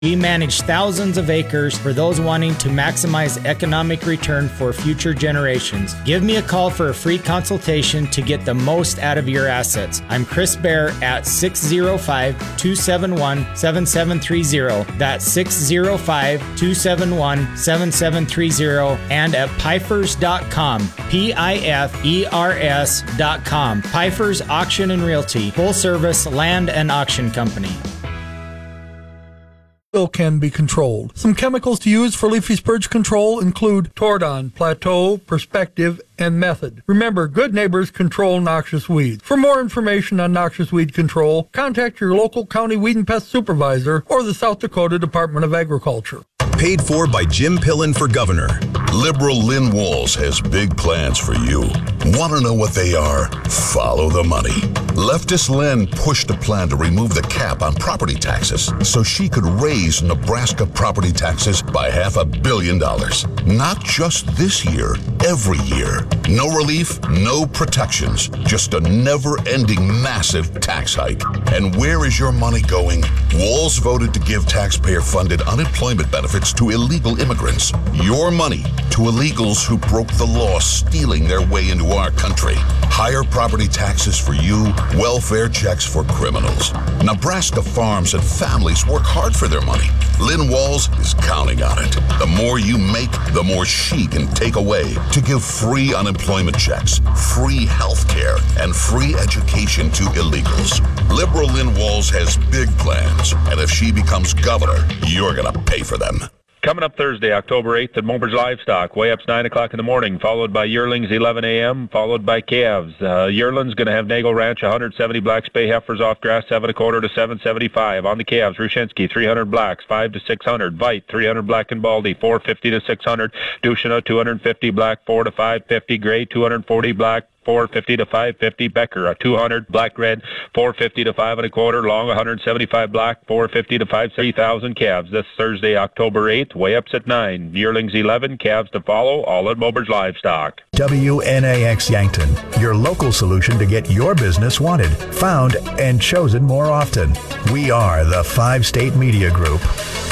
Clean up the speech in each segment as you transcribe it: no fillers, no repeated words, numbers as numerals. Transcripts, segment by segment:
We manage thousands of acres for those wanting to maximize economic return for future generations. Give me a call for a free consultation to get the most out of your assets. I'm Chris Bear at 605-271-7730. That's 605-271-7730 and at Pifers.com. Pifers.com. Pifers Auction and Realty. Full service land and auction company. Can be controlled. Some chemicals to use for leafy spurge control include Tordon, Plateau, Perspective, and Method. Remember, good neighbors control noxious weeds. For more information on noxious weed control, contact your local county weed and pest supervisor or the South Dakota Department of Agriculture. Paid for by Jim Pillen for governor. Liberal Lynn Walls has big plans for you. Want to know what they are? Follow the money. Leftist Lynn pushed a plan to remove the cap on property taxes so she could raise Nebraska property taxes by $500 million. Not just this year, every year. No relief, no protections, just a never-ending massive tax hike. And where is your money going? Walls voted to give taxpayer-funded unemployment benefits to illegal immigrants. Your money to illegals who broke the law, stealing their way into our country. Higher property taxes for you, welfare checks for criminals. Nebraska farms and families work hard for their money. Lynn Walls is counting on it. The more you make, the more she can take away to give free unemployment checks, free health care, and free education to illegals. Liberal Lynn Walls has big plans, and if she becomes governor, you're going to pay for them. Coming up Thursday, October 8th at Mobers Livestock. Weigh-ups 9 o'clock in the morning, followed by yearlings 11 a.m., followed by calves. Yearlings going to have Nagel Ranch 170 black spay heifers off grass 7.25 to 7.75. On the calves, Rushinsky 300 blacks 5 to 600. Vite 300 black and baldy 450 to 600. Dushina 250 black 4 to 550. Gray 240 black 450 to 550. Becker, a 200 black red, 450 to 5.25. Long, 175 black, 450 to 530,000 calves. This Thursday, October 8th. Weigh-ups at 9. Yearlings 11, calves to follow. All at Mobers Livestock. WNAX Yankton, your local solution to get your business wanted, found, and chosen more often. We are the 5-State Media Group.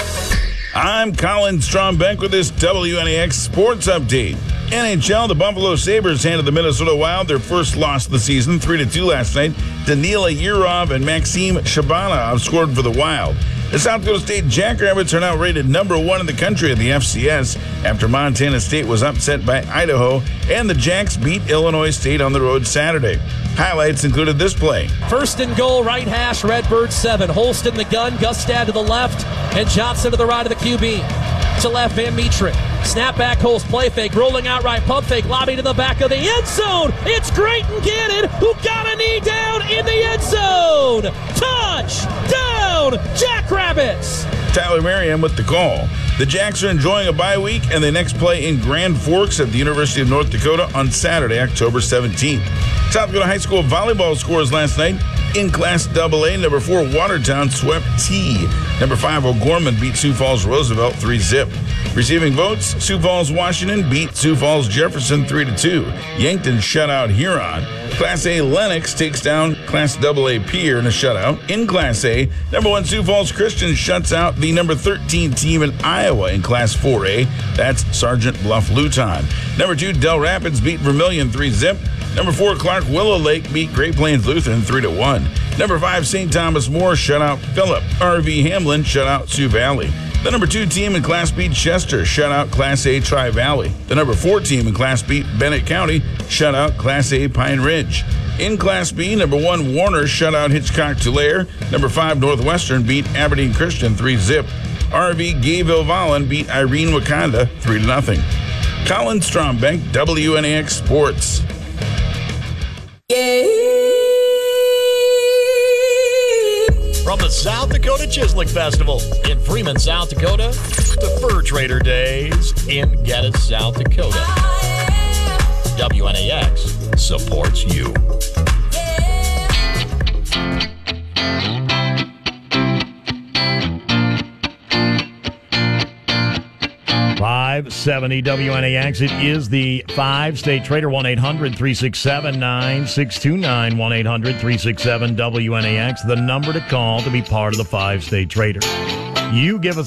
I'm Colin Strombeck with this WNAX Sports Update. NHL, the Buffalo Sabres handed the Minnesota Wild their first loss of the season, 3-2 last night. Danila Yurov and Maxim Shabanov scored for the Wild. The South Dakota State Jackrabbits are now rated number 1 in the country in the FCS after Montana State was upset by Idaho, and the Jacks beat Illinois State on the road Saturday. Highlights included this play. First and goal, right hash, Redbird 7. Holston the gun, Gustad to the left, and Johnson to the right of the QB. To left, Van Metrick. Snap back, Holst, play fake, rolling out right, pump fake, lobby to the back of the end zone. It's Grayton Gannon who got a knee down in the end zone. Touchdown, Jackrabbits. Tyler Merriam with the call. The Jacks are enjoying a bye week, and they next play in Grand Forks at the University of North Dakota on Saturday, October 17th. South Dakota High School volleyball scores last night. In Class AA, number 4 Watertown swept T. Number 5 O'Gorman beat Sioux Falls Roosevelt 3-0. Receiving votes, Sioux Falls Washington beat Sioux Falls Jefferson 3-2. Yankton shut out Huron. Class A Lennox takes down Class AA Pierre in a shutout. In Class A, number 1 Sioux Falls Christian shuts out the number 13 team in Iowa in Class 4A. That's Sergeant Bluff Luton. Number 2 Del Rapids beat Vermilion 3-0. Number 4 Clark Willow Lake beat Great Plains Lutheran 3-1. Number 5 St. Thomas More shut out Phillip. RV Hamlin shut out Sioux Valley. The number 2 team in Class B, Chester, shut out Class A, Tri-Valley. The number 4 team in Class B, Bennett County, shut out Class A, Pine Ridge. In Class B, number 1 Warner shut out Hitchcock-Tulare. Number 5 Northwestern beat Aberdeen Christian 3-0. RV Gayville-Vollen beat Irene Wakanda 3-0. Colin Strombeck, WNAX Sports. From the South Dakota Chislik Festival in Freeman, South Dakota, to Fur Trader Days in Geddes, South Dakota. WNAX supports you. 570 WNAX. It is the 5-State Trader, 1-800-367-9629, 1-800-367-WNAX, the number to call to be part of the 5-State Trader. You give us